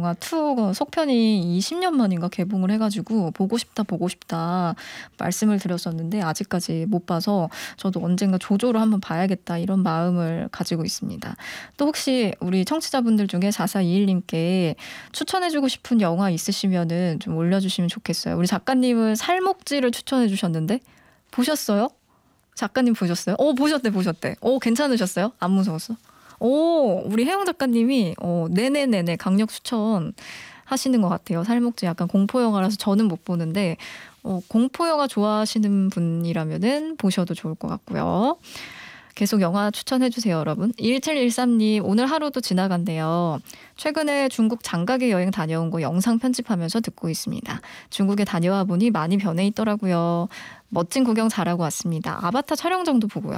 영화 2 속편이 20년 만인가 개봉을 해가지고 보고 싶다 말씀을 드렸었는데 아직까지 못 봐서 저도 언젠가 조조로 한번 봐야겠다 이런 마음을 가지고 있습니다. 또 혹시 우리 청취자분들 중에 4421님께 추천해주고 싶은 영화 있으시면은 좀 올려주시면 좋겠어요. 우리 작가님은 살목지를 추천해 주셨는데 보셨어요? 작가님 보셨어요? 보셨대. 괜찮으셨어요? 안 무서웠어? 우리 혜영 작가님이 네네네네 강력 추천 하시는 것 같아요. 살목지 약간 공포 영화라서 저는 못 보는데 공포 영화 좋아하시는 분이라면은 보셔도 좋을 것 같고요. 계속 영화 추천해주세요, 여러분. 1713님, 오늘 하루도 지나간대요. 최근에 중국 장가게 여행 다녀온 거 영상 편집하면서 듣고 있습니다. 중국에 다녀와 보니 많이 변해 있더라고요. 멋진 구경 잘하고 왔습니다. 아바타 촬영장도 보고요.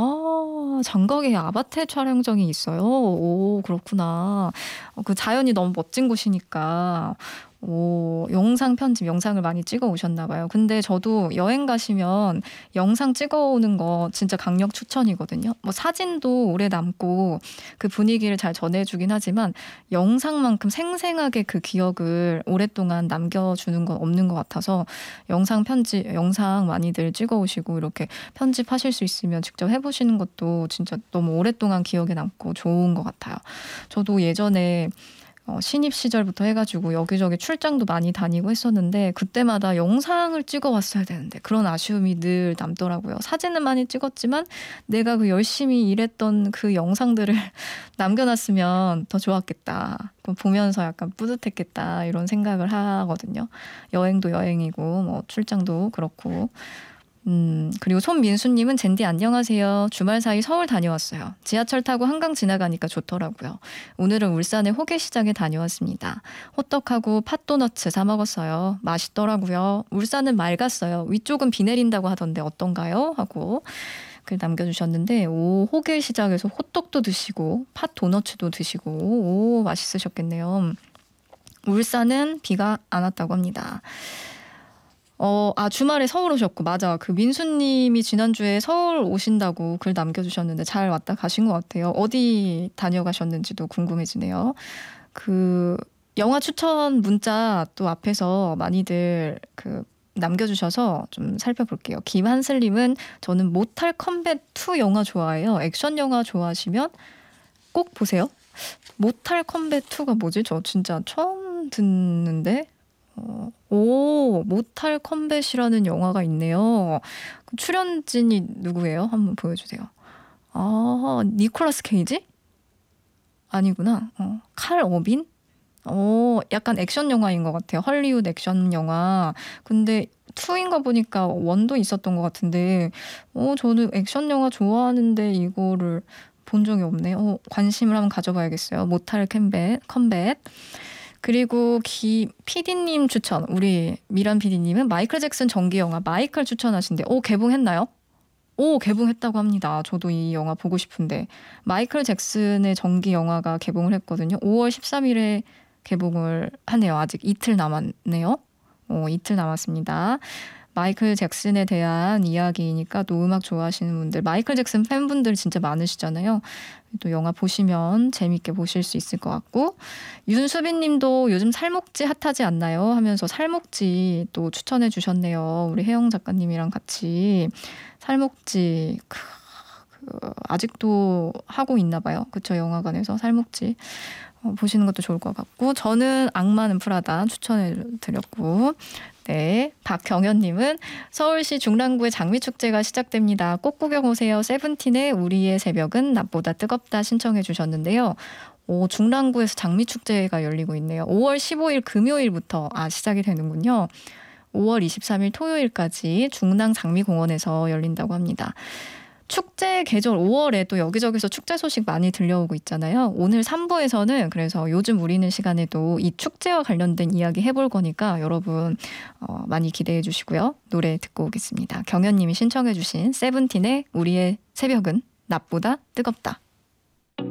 장가게에 아바타 촬영장이 있어요. 오, 그렇구나. 그 자연이 너무 멋진 곳이니까 영상 편집, 영상을 많이 찍어 오셨나 봐요. 근데 저도 여행 가시면 영상 찍어 오는 거 진짜 강력 추천이거든요. 뭐 사진도 오래 남고 그 분위기를 잘 전해주긴 하지만 영상만큼 생생하게 그 기억을 오랫동안 남겨주는 건 없는 것 같아서 영상 많이들 찍어 오시고 이렇게 편집하실 수 있으면 직접 해보시는 것도 진짜 너무 오랫동안 기억에 남고 좋은 것 같아요. 저도 예전에 신입 시절부터 해가지고 여기저기 출장도 많이 다니고 했었는데 그때마다 영상을 찍어 왔어야 되는데 그런 아쉬움이 늘 남더라고요. 사진은 많이 찍었지만 내가 그 열심히 일했던 그 영상들을 남겨놨으면 더 좋았겠다. 보면서 약간 뿌듯했겠다 이런 생각을 하거든요. 여행도 여행이고 뭐 출장도 그렇고. 그리고 손민수님은 젠디 안녕하세요. 주말 사이 서울 다녀왔어요. 지하철 타고 한강 지나가니까 좋더라고요. 오늘은 울산의 호계시장에 다녀왔습니다. 호떡하고 팥도너츠 사 먹었어요. 맛있더라고요. 울산은 맑았어요. 위쪽은 비 내린다고 하던데 어떤가요? 하고 글 남겨주셨는데 호계시장에서 호떡도 드시고 팥도너츠도 드시고 맛있으셨겠네요. 울산은 비가 안 왔다고 합니다. 주말에 서울 오셨고, 맞아. 그 민수님이 지난주에 서울 오신다고 글 남겨주셨는데 잘 왔다 가신 것 같아요. 어디 다녀가셨는지도 궁금해지네요. 그 영화 추천 문자 또 앞에서 많이들 남겨주셔서 좀 살펴볼게요. 김한슬님은 저는 모탈 컴뱃 2 영화 좋아해요. 액션 영화 좋아하시면 꼭 보세요. 모탈 컴뱃 2가 뭐지? 저 진짜 처음 듣는데. 모탈 컴뱃이라는 영화가 있네요. 출연진이 누구예요? 한번 보여주세요. 니콜라스 케이지? 아니구나. 칼 어빈? 약간 액션 영화인 것 같아요. 헐리우드 액션 영화. 근데 2인 거 보니까 1도 있었던 것 같은데 저는 액션 영화 좋아하는데 이거를 본 적이 없네요. 관심을 한번 가져봐야겠어요. 모탈 컴뱃. 그리고 PD님 추천, 우리 미란 PD님은 마이클 잭슨 정기 영화 마이클 추천하신데 개봉했나요? 개봉했다고 합니다. 저도 이 영화 보고 싶은데 마이클 잭슨의 정기 영화가 개봉을 했거든요. 5월 13일에 개봉을 하네요. 아직 이틀 남았네요. 이틀 남았습니다. 마이클 잭슨에 대한 이야기이니까 또 음악 좋아하시는 분들, 마이클 잭슨 팬분들 진짜 많으시잖아요. 또 영화 보시면 재밌게 보실 수 있을 것 같고, 윤수빈 님도 요즘 살목지 핫하지 않나요? 하면서 살목지 또 추천해 주셨네요. 우리 혜영 작가님이랑 같이 살목지 아직도 하고 있나 봐요. 그쵸? 영화관에서 살목지 보시는 것도 좋을 것 같고, 저는 악마는 프라다 추천해 드렸고, 네, 박경현님은 서울시 중랑구의 장미축제가 시작됩니다. 꼭 구경 오세요. 세븐틴의 우리의 새벽은 낮보다 뜨겁다 신청해 주셨는데요. 중랑구에서 장미축제가 열리고 있네요. 5월 15일 금요일부터 시작이 되는군요. 5월 23일 토요일까지 중랑 장미공원에서 열린다고 합니다. 축제 계절 5월에 또 여기저기서 축제 소식 많이 들려오고 있잖아요. 오늘 3부에서는 그래서 요즘 우리는 시간에도 이 축제와 관련된 이야기 해볼 거니까 여러분 많이 기대해 주시고요. 노래 듣고 오겠습니다. 경현님이 신청해 주신 세븐틴의 우리의 새벽은 낮보다 뜨겁다.